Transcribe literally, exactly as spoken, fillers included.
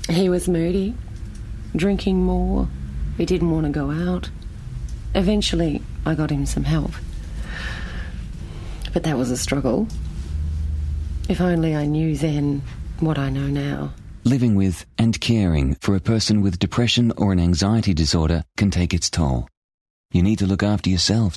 He was moody, drinking more. He didn't want to go out. Eventually, I got him some help. But that was a struggle. If only I knew then what I know now. Living with and caring for a person with depression or an anxiety disorder can take its toll. You need to look after yourself